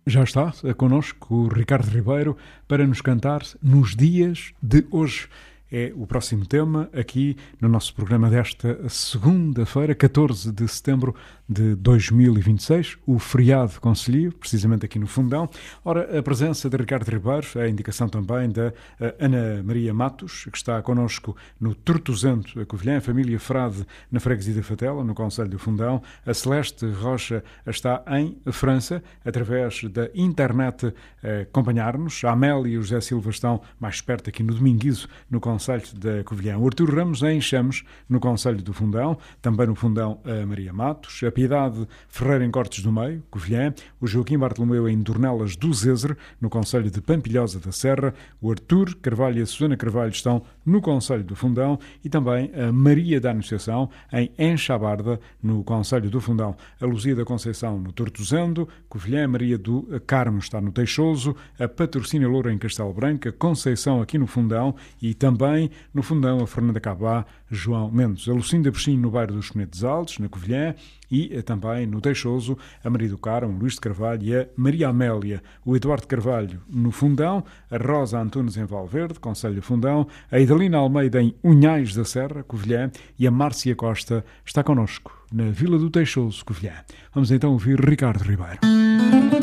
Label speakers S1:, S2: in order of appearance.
S1: Já está connosco o Ricardo Ribeiro para nos cantar Nos Dias de Hoje. É o próximo tema aqui no nosso programa desta segunda-feira, 14 de setembro de 2026, o feriado concelhio, precisamente aqui no Fundão. Ora, a presença de Ricardo Ribeiro é a indicação também da Ana Maria Matos, que está connosco no Tortozento, a Covilhã, a família Frade, na freguesia da Fatela, no concelho do Fundão. A Celeste Rocha está em França, através da internet, acompanhar-nos. A Amélia e o José Silva estão mais perto aqui no Dominguizo, no concelho da Covilhã. O Artur Ramos em Chames, no concelho do Fundão. Também no Fundão a Maria Matos. A Piedade Ferreira em Cortes do Meio, Covilhã. O Joaquim Bartolomeu em Dornelas do Zezer, no concelho de Pampilhosa da Serra. O Artur Carvalho e a Susana Carvalho estão no concelho do Fundão. E também a Maria da Anunciação em Enxabarda, no concelho do Fundão. A Luzia da Conceição no Tortozendo, Covilhã. A Maria do Carmo está no Teixoso. A Patrocínio Loura em Castelo Branco. A Conceição aqui no Fundão. E também no Fundão a Fernanda Cabá, João Mendes. A Lucinda Peixinho no bairro dos Conetes Altos, na Covilhã. E também no Teixoso a Maria do Carmo, Luís de Carvalho e a Maria Amélia. O Eduardo Carvalho no Fundão. A Rosa Antunes em Valverde, concelho do Fundão. A Idalina Almeida em Unhais da Serra, Covilhã. E a Márcia Costa está connosco na Vila do Teixoso, Covilhã. Vamos então ouvir Ricardo Ribeiro.